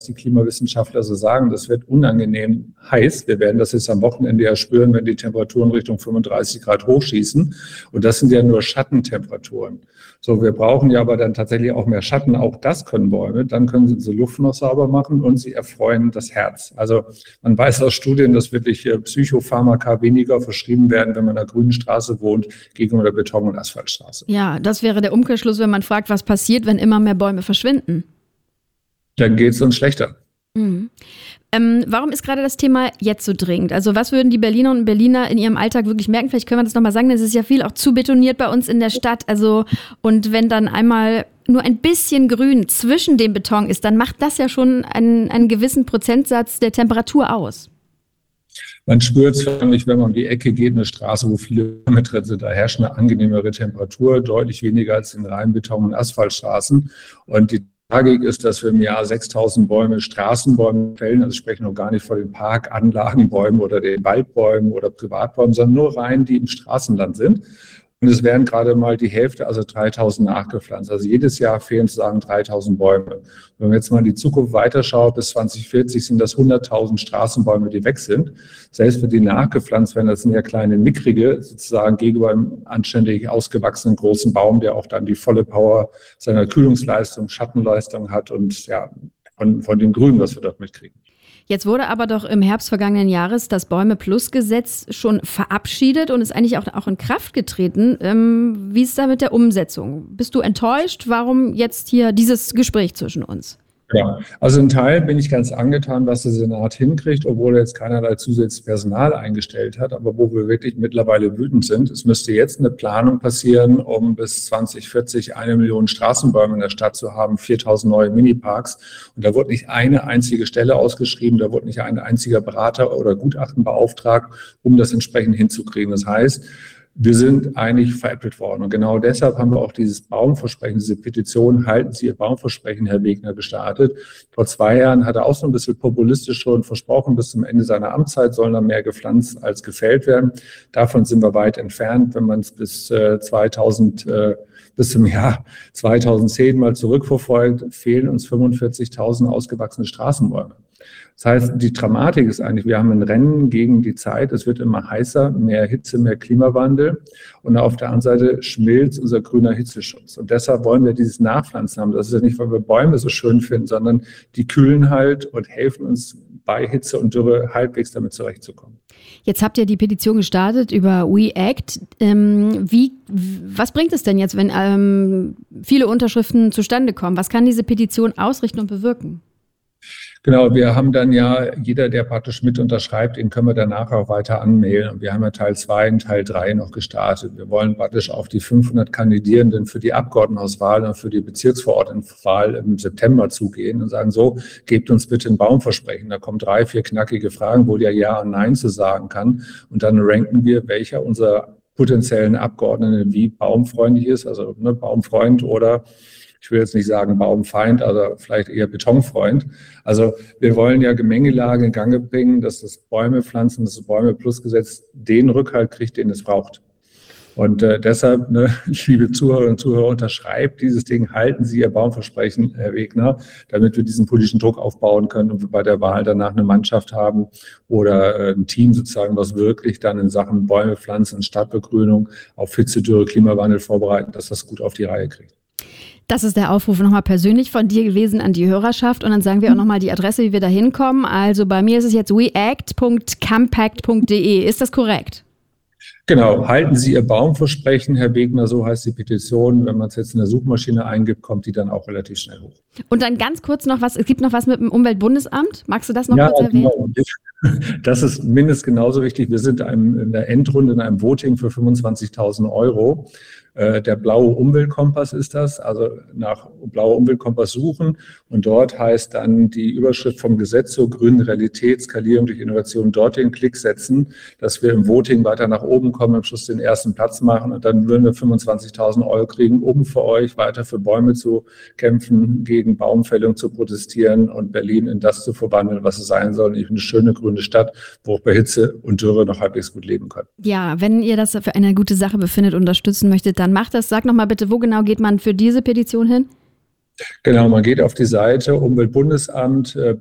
die Klimawissenschaftler so sagen, das wird unangenehm heiß. Wir werden das jetzt am Wochenende ja spüren, wenn die Temperaturen Richtung 35 Grad hochschießen. Und das sind ja nur Schattentemperaturen. So, wir brauchen ja aber dann tatsächlich auch mehr Schatten. Auch das können Bäume. Dann können sie unsere Luft noch sauber machen und sie erfreuen das Herz. Also man weiß aus Studien, dass wirklich Psychopharmaka weniger verschrieben werden, wenn man in einer grünen Straße wohnt, gegenüber der Beton- und Asphaltstraße. Ja, das wäre der Umkehrschluss, wenn man fragt, was passiert, wenn immer mehr Bäume verschwinden. Dann geht es uns schlechter. Mhm. Warum ist gerade das Thema jetzt so dringend? Also was würden die Berlinerinnen und Berliner in ihrem Alltag wirklich merken? Vielleicht können wir das nochmal sagen, denn es ist ja viel auch zu betoniert bei uns in der Stadt. Also und wenn dann einmal nur ein bisschen Grün zwischen dem Beton ist, dann macht das ja schon einen gewissen Prozentsatz der Temperatur aus. Man spürt es förmlich, wenn man um die Ecke geht, eine Straße, wo viele Bäume drin sind. Da herrscht eine angenehmere Temperatur, deutlich weniger als in reinen Beton- und Asphaltstraßen. Und die Tragik ist, dass wir im Jahr 6.000 Bäume, Straßenbäume fällen. Also ich spreche noch gar nicht von den Parkanlagenbäumen oder den Waldbäumen oder Privatbäumen, sondern nur rein, die im Straßenland sind. Und es werden gerade mal die Hälfte, also 3.000 nachgepflanzt. Also jedes Jahr fehlen sozusagen 3.000 Bäume. Wenn man jetzt mal in die Zukunft weiterschaut, bis 2040 sind das 100.000 Straßenbäume, die weg sind. Selbst wenn die nachgepflanzt werden, das sind ja kleine mickrige, sozusagen gegenüber einem anständig ausgewachsenen großen Baum, der auch dann die volle Power seiner Kühlungsleistung, Schattenleistung hat und ja, von dem Grün, was wir dort mitkriegen. Jetzt wurde aber doch im Herbst vergangenen Jahres das Bäume-Plus-Gesetz schon verabschiedet und ist eigentlich auch in Kraft getreten. Wie ist da mit der Umsetzung? Bist du enttäuscht? Warum jetzt hier dieses Gespräch zwischen uns? Ja, also ein Teil bin ich ganz angetan, was der Senat hinkriegt, obwohl er jetzt keinerlei zusätzliches Personal eingestellt hat, aber wo wir wirklich mittlerweile wütend sind. Es müsste jetzt eine Planung passieren, um bis 2040 1 Million Straßenbäume in der Stadt zu haben, 4.000 neue Miniparks. Und da wurde nicht eine einzige Stelle ausgeschrieben, da wurde nicht ein einziger Berater oder Gutachten beauftragt, um das entsprechend hinzukriegen. Das heißt, wir sind eigentlich veräppelt worden. Und genau deshalb haben wir auch dieses Baumversprechen, diese Petition, halten Sie Ihr Baumversprechen, Herr Wegner, gestartet. Vor 2 Jahren hat er auch so ein bisschen populistisch schon versprochen, bis zum Ende seiner Amtszeit sollen da mehr gepflanzt als gefällt werden. Davon sind wir weit entfernt. Wenn man es bis zum Jahr 2010 mal zurückverfolgt, fehlen uns 45.000 ausgewachsene Straßenbäume. Das heißt, die Dramatik ist eigentlich, wir haben ein Rennen gegen die Zeit. Es wird immer heißer, mehr Hitze, mehr Klimawandel. Und auf der anderen Seite schmilzt unser grüner Hitzeschutz. Und deshalb wollen wir dieses Nachpflanzen haben. Das ist ja nicht, weil wir Bäume so schön finden, sondern die kühlen halt und helfen uns bei Hitze und Dürre halbwegs damit zurechtzukommen. Jetzt habt ihr die Petition gestartet über WeAct. Was bringt es denn jetzt, wenn viele Unterschriften zustande kommen? Was kann diese Petition ausrichten und bewirken? Genau, wir haben dann ja, jeder, der praktisch mit unterschreibt, den können wir danach auch weiter anmailen. Und wir haben ja Teil 2 und Teil 3 noch gestartet. Wir wollen praktisch auf die 500 Kandidierenden für die Abgeordnetenhauswahl und für die Bezirksverordnetenwahl im September zugehen und sagen, so, gebt uns bitte ein Baumversprechen. Da kommen 3, 4 knackige Fragen, wo der Ja und Nein zu sagen kann. Und dann ranken wir, welcher unserer potenziellen Abgeordneten wie baumfreundlich ist, also Baumfreund oder ich will jetzt nicht sagen Baumfeind, also vielleicht eher Betonfreund. Also wir wollen ja Gemengelage in Gang bringen, dass das Bäumepflanzen, das Bäume-Plus-Gesetz den Rückhalt kriegt, den es braucht. Und deshalb, liebe Zuhörerinnen und Zuhörer, unterschreibt dieses Ding, halten Sie Ihr Baumversprechen, Herr Wegner, damit wir diesen politischen Druck aufbauen können und wir bei der Wahl danach eine Mannschaft haben oder ein Team sozusagen, was wirklich dann in Sachen Bäume pflanzen, Stadtbegrünung, auf Hitze, Dürre, Klimawandel vorbereiten, dass das gut auf die Reihe kriegt. Das ist der Aufruf nochmal persönlich von dir gewesen an die Hörerschaft. Und dann sagen wir auch nochmal die Adresse, wie wir da hinkommen. Also bei mir ist es jetzt weact.campact.de. Ist das korrekt? Genau, halten Sie Ihr Baumversprechen, Herr Wegner, so heißt die Petition. Wenn man es jetzt in der Suchmaschine eingibt, kommt die dann auch relativ schnell hoch. Und dann ganz kurz noch was, es gibt noch was mit dem Umweltbundesamt. Magst du das noch kurz erwähnen? Genau. Das ist mindestens genauso wichtig. Wir sind in der Endrunde in einem Voting für 25.000 €. Der blaue Umweltkompass ist das, also nach blauer Umweltkompass suchen und dort heißt dann die Überschrift vom Gesetz zur grünen Realität, Skalierung durch Innovation, dort den Klick setzen, dass wir im Voting weiter nach oben kommen, am Schluss den ersten Platz machen und dann würden wir 25.000 € kriegen, um für euch weiter für Bäume zu kämpfen, gegen Baumfällung zu protestieren und Berlin in das zu verwandeln, was es sein soll, nämlich eine schöne grüne Stadt, wo auch bei Hitze und Dürre noch halbwegs gut leben können. Ja, wenn ihr das für eine gute Sache befindet, unterstützen möchtet, dann macht das. Sag nochmal bitte, wo genau geht man für diese Petition hin? Genau, man geht auf die Seite Umweltbundesamt,